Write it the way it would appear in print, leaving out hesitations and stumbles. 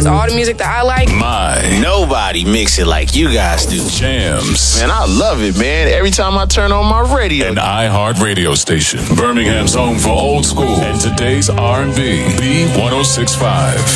It's all the music that I like. Nobody mix it like you guys do. Jams. Man, I love it, man. Every time I turn on my radio. An iHeart radio station. Birmingham's home for old school and today's R&B. B1065.